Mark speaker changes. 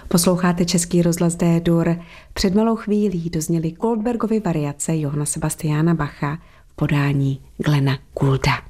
Speaker 1: Posloucháte Český rozhlas D-dur. Před malou chvílí dozněly Goldbergovy variace Johanna Sebastiana Bacha v podání Glena Goulda.